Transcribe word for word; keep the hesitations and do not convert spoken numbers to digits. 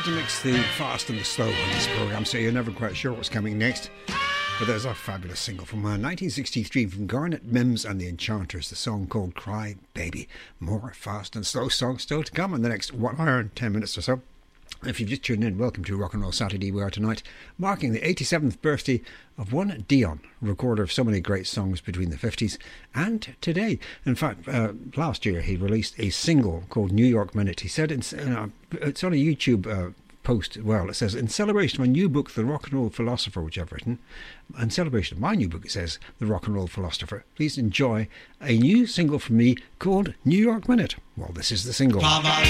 to mix the fast and the slow on this programme, so you're never quite sure what's coming next. But there's a fabulous single from uh, nineteen sixty-three from Garnet Mims and the Enchanters, the song called Cry Baby. More fast and slow songs still to come in the next one hour and ten minutes or so. If you've just tuned in, welcome to Rock and Roll Saturday. We are tonight marking the eighty-seventh birthday of one Dion, recorder of so many great songs between the fifties and today. In fact, uh, last year he released a single called New York Minute. He said it's, uh, it's on a YouTube uh, post. Well, it says, in celebration of my new book, The Rock and Roll Philosopher, which I've written, in celebration of my new book, it says, The Rock and Roll Philosopher, please enjoy a new single from me called New York Minute. Well, this is the single.